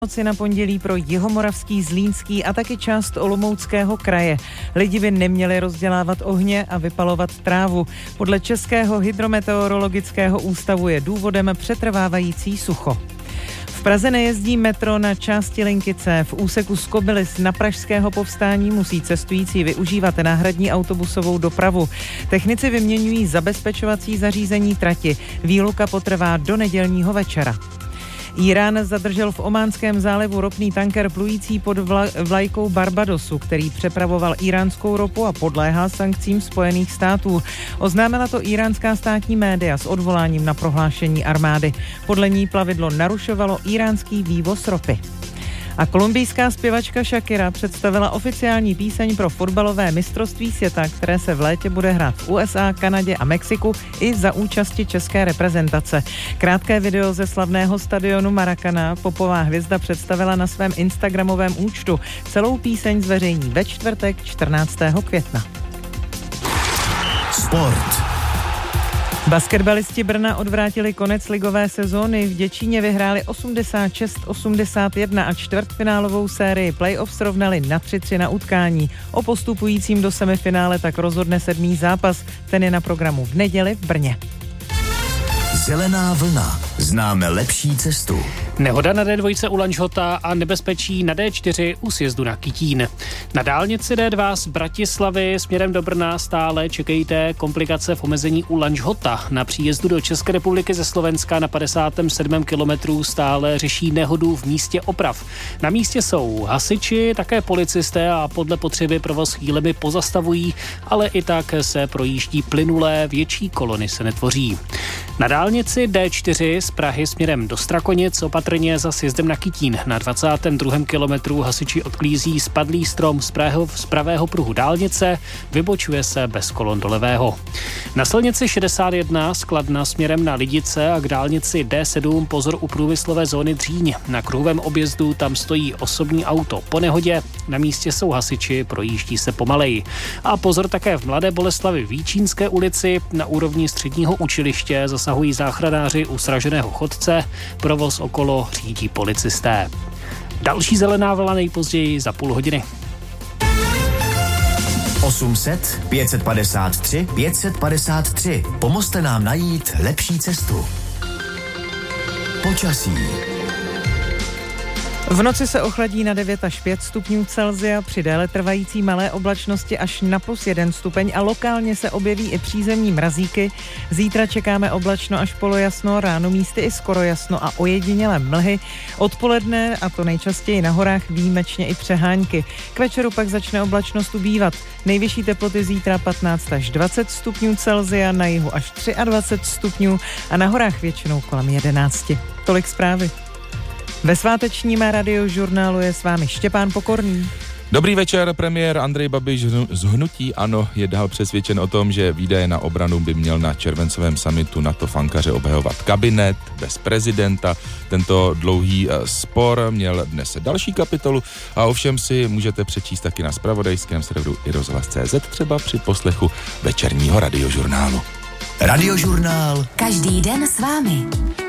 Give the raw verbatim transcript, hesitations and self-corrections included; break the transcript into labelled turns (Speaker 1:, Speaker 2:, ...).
Speaker 1: Noci na pondělí pro Jihomoravský, Zlínský a taky část Olomouckého kraje. Lidi by neměli rozdělávat ohně a vypalovat trávu. Podle Českého hydrometeorologického ústavu je důvodem přetrvávající sucho. V Praze nejezdí metro na části linky C. V úseku z Kobylis na Pražského Povstání musí cestující využívat náhradní autobusovou dopravu. Technici vyměňují zabezpečovací zařízení trati. Výluka potrvá do nedělního večera. Írán zadržel v Ománském zálivu ropný tanker plující pod vla- vlajkou Barbadosu, který přepravoval íránskou ropu a podléhá sankcím Spojených států. Oznámila to íránská státní média s odvoláním na prohlášení armády. Podle ní plavidlo narušovalo íránský vývoz ropy. A kolumbijská zpěvačka Shakira představila oficiální píseň pro fotbalové mistrovství světa, které se v létě bude hrát v U S A, Kanadě a Mexiku i za účasti české reprezentace. Krátké video ze slavného stadionu Maracana popová hvězda představila na svém instagramovém účtu. Celou píseň zveřejní ve čtvrtek čtrnáctého května.
Speaker 2: Sport.
Speaker 1: Basketbalisti Brna odvrátili konec ligové sezóny. V Děčíně vyhráli osmdesát šest osmdesát jedna a čtvrtfinálovou sérii playoff srovnali na tři tři na utkání. O postupujícím do semifinále tak rozhodne sedmý zápas. Ten je na programu v neděli v Brně.
Speaker 2: Zelená vlna. Známe lepší cestu.
Speaker 3: Nehoda na D dva u Lanžhota a nebezpečí na D čtyři u sjezdu na Kytín. Na dálnici D dva z Bratislavy směrem do Brna stále čekejte komplikace v omezení u Lanžhota. Na příjezdu do České republiky ze Slovenska na padesátém sedmém kilometru stále řeší nehodu v místě oprav. Na místě jsou hasiči, také policisté a podle potřeby provoz chvílemi pozastavují, ale i tak se projíždí plynulé, větší kolony se netvoří. Na dálnici D čtyři z Prahy směrem do Strakonic opatrně za sjezdem na Kytín. Na dvacátém druhém kilometru hasiči odklízí spadlý strom z pravého, z pravého pruhu dálnice, vybočuje se bez kolon do levého. Na silnici šedesát jedna z Kladna směrem na Lidice a k dálnici D sedm pozor u průmyslové zóny Dříň. Na kruhovém objezdu tam stojí osobní auto po nehodě, na místě jsou hasiči, projíždí se pomaleji. A pozor také v Mladé Boleslavi Výčínské ulici, na úrovni středního učiliště zasahují záchranáři u sraženého chodce, provoz okolo řídí policisté. Další zelená vlna nejpozději za půl hodiny.
Speaker 2: osm set pět set padesát tři pět set padesát tři. Pomozte nám najít lepší cestu. Počasí.
Speaker 1: V noci se ochladí na devět až pět stupňů Celsia, při déle trvající malé oblačnosti až na plus jeden stupeň a lokálně se objeví i přízemní mrazíky. Zítra čekáme oblačno až polojasno, ráno místy i skoro jasno a ojedinělé mlhy. Odpoledne, a to nejčastěji na horách, výjimečně i přehánky. K večeru pak začne oblačnost ubývat. Nejvyšší teploty zítra patnáct až dvacet stupňů Celsia, na jihu až dvacet tři stupňů a na horách většinou kolem jedenáct. Tolik zprávy. Ve svátečním radiožurnálu je s vámi Štěpán Pokorný.
Speaker 4: Dobrý večer, premiér Andrej Babiš z hnutí ANO je dál přesvědčen o tom, že výdaje na obranu by měl na červencovém summitu NATO v Ankaře obhajovat kabinet bez prezidenta. Tento dlouhý spor měl dnes další kapitolu a ovšem si můžete přečíst taky na zpravodajském serveru i rozhlas tečka cé zet třeba při poslechu večerního radiožurnálu.
Speaker 2: Radiožurnál.
Speaker 5: Každý den s vámi.